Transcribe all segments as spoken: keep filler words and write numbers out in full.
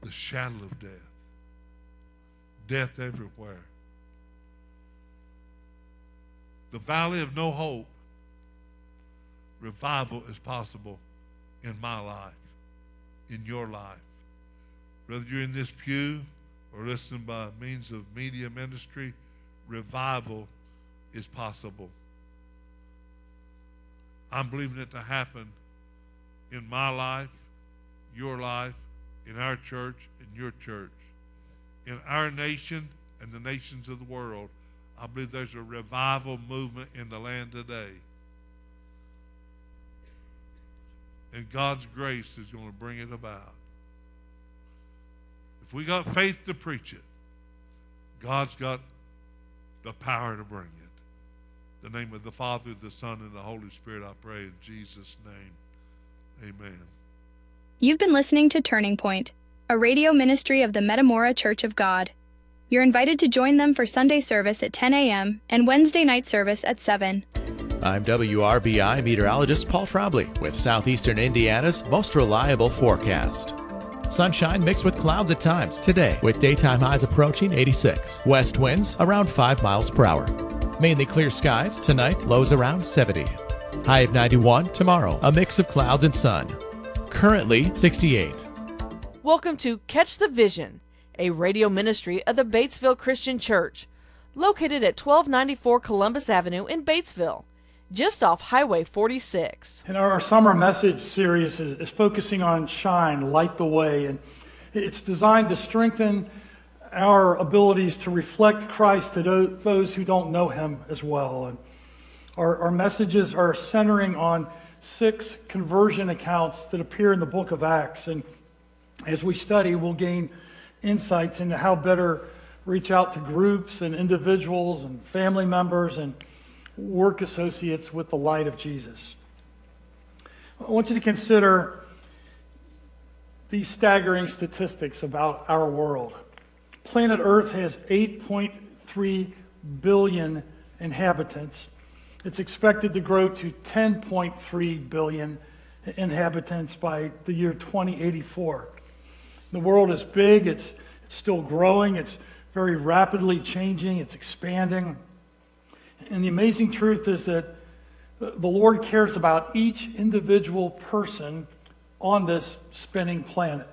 the shadow of death. Death everywhere. The valley of no hope. Revival is possible in my life, in your life. Whether you're in this pew or listening by means of media ministry, revival is possible. I'm believing it to happen in my life, your life, in our church, in your church, in our nation and the nations of the world. I believe there's a revival movement in the land today. And God's grace is going to bring it about. If we got faith to preach it, God's got the power to bring it. In the name of the Father, the Son, and the Holy Spirit, I pray in Jesus' name. Amen. You've been listening to Turning Point, a radio ministry of the Metamora Church of God. You're invited to join them for Sunday service at ten a.m. and Wednesday night service at seven. I'm W R B I meteorologist Paul Trombley with Southeastern Indiana's most reliable forecast. Sunshine mixed with clouds at times today, with daytime highs approaching eighty-six. West winds around five miles per hour. Mainly clear skies tonight, lows around seventy. High of ninety-one tomorrow, a mix of clouds and sun. Currently sixty-eight. Welcome to Catch the Vision, a radio ministry of the Batesville Christian Church, located at twelve ninety-four Columbus Avenue in Batesville, just off Highway forty-six. And our, our summer message series is, is focusing on Shine, Light the Way, and it's designed to strengthen our abilities to reflect Christ to do, those who don't know Him as well. And our, our messages are centering on six conversion accounts that appear in the book of Acts, and as we study, we'll gain insights into how better reach out to groups and individuals and family members and work associates with the light of Jesus. I want you to consider these staggering statistics about our world. Planet Earth has eight point three billion inhabitants. It's expected to grow to ten point three billion inhabitants by the year twenty eighty-four. The world is big, it's, it's still growing, it's very rapidly changing, it's expanding. And the amazing truth is that the Lord cares about each individual person on this spinning planet.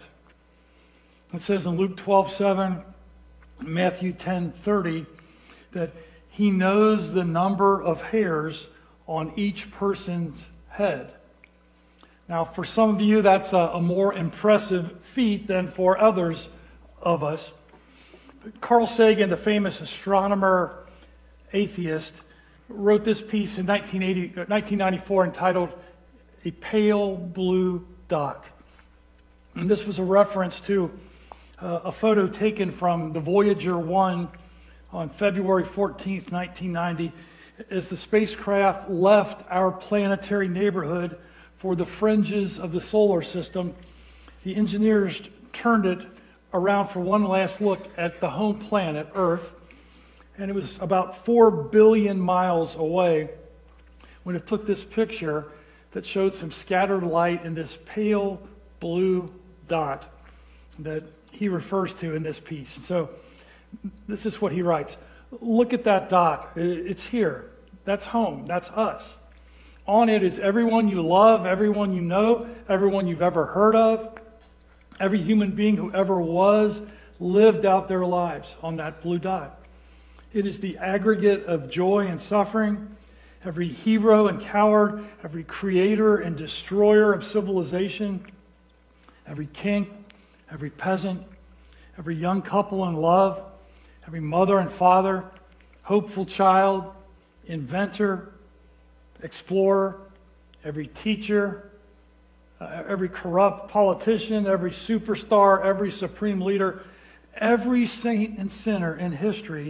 It says in Luke twelve seven, Matthew ten thirty, that He knows the number of hairs on each person's head. Now, for some of you, that's a, a more impressive feat than for others of us. But Carl Sagan, the famous astronomer, atheist, wrote this piece in nineteen eighty, nineteen ninety-four entitled A Pale Blue Dot. And this was a reference to uh, a photo taken from the Voyager one on February fourteenth, nineteen ninety, as the spacecraft left our planetary neighborhood for the fringes of the solar system. The engineers turned it around for one last look at the home planet, Earth, and it was about four billion miles away when it took this picture that showed some scattered light in this pale blue dot that he refers to in this piece. So this is what he writes. Look at that dot. It's here. That's home. That's us. On it is everyone you love, everyone you know, everyone you've ever heard of, every human being who ever was, lived out their lives on that blue dot. It is the aggregate of joy and suffering, every hero and coward, every creator and destroyer of civilization, every king, every peasant, every young couple in love, every mother and father, hopeful child, inventor, explorer, every teacher, uh, every corrupt politician, every superstar, every supreme leader, every saint and sinner in history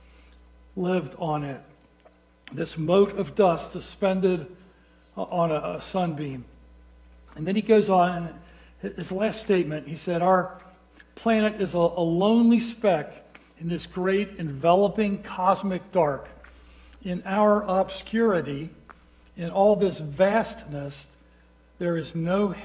lived on it. This mote of dust suspended on a, a sunbeam. And then he goes on, and his last statement, he said, our planet is a, a lonely speck in this great enveloping cosmic dark. In our obscurity, in all this vastness, there is no